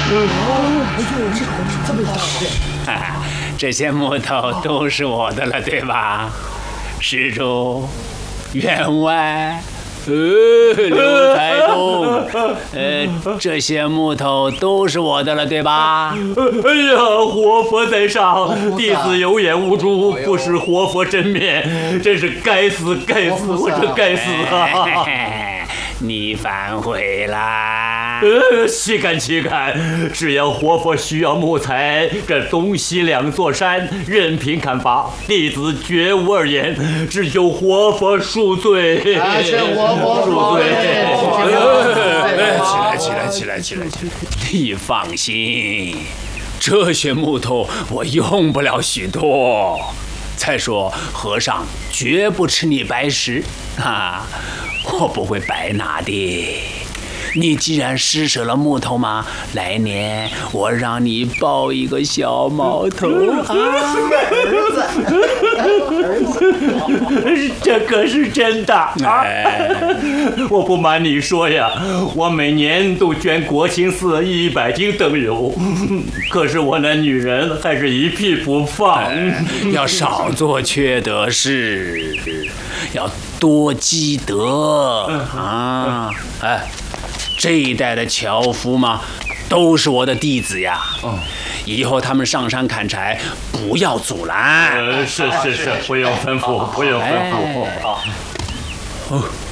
这么大， 这些木头都是我的了，对吧？施主，员外。刘财东，这些木头都是我的了，对吧？ 哎呀，活佛在上，弟子有眼无珠，不识活佛真面，真是该死该死，我这该死啊！ 你反悔啦？ 岂敢岂敢！只要活佛需要木材，这东西两座山任凭砍伐，弟子绝无二言，只求活佛恕罪。 是活佛恕罪。 起来！你放心，这些木头我用不了许多。再说，和尚绝不吃你白食啊！我不会白拿的。你既然施舍了木头嘛，来年我让你抱一个小毛头啊！ 儿子， 这可是真的啊！我不瞒你说呀，我每年都捐国清寺100斤灯油，可是我那女人还是一屁不放。 要少做缺德事，要多积德啊！这一代的樵夫嘛，都是我的弟子呀。以后他们上山砍柴，不要阻拦。 是，不用吩咐，不用吩咐。